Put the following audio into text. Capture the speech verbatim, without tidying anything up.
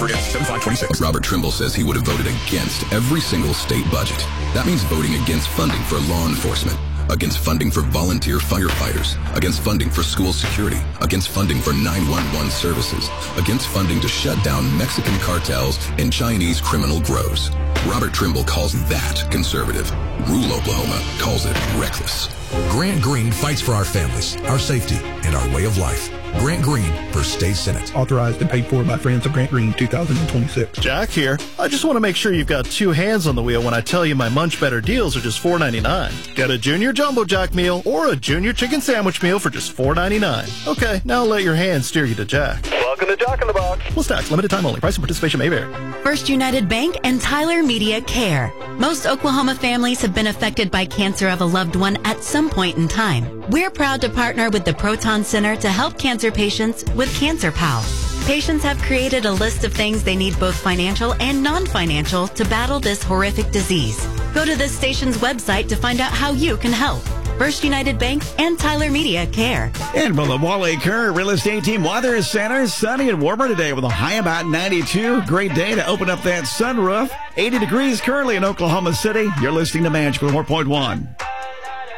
Offer ends seven five twenty-six. Robert Trimble says he would have voted against every single state budget. That means voting against funding for law enforcement, against funding for volunteer firefighters, against funding for school security, against funding for nine one one services, against funding to shut down Mexican cartels and Chinese criminal grows. Robert Trimble calls that conservative. Rural Oklahoma calls it reckless. Grant Green fights for our families, our safety, and our way of life. Grant Green for State Senate. Authorized and paid for by Friends of Grant Green, two thousand twenty-six. Jack here. I just want to make sure you've got two hands on the wheel when I tell you my Munch Better deals are just four ninety-nine. Get a Junior Jumbo Jack meal or a Junior Chicken Sandwich meal for just four ninety-nine. Okay, now let your hands steer you to Jack. Welcome to Jack in the Box. Plus tax, limited time only. Price and participation may vary. First United Bank and Tyler Media Care. Most Oklahoma families have been affected by cancer of a loved one at some point in time. We're proud to partner with the Proton Center to help cancer patients with Cancer Pal. Patients have created a list of things they need, both financial and non-financial, to battle this horrific disease. Go to this station's website to find out how you can help. First United Bank and Tyler Media Care. And from the Wally Kerr Real Estate Team Weather Center, sunny and warmer today with a high about ninety-two. Great day to open up that sunroof. eighty degrees currently in Oklahoma City. You're listening to Magical four point one.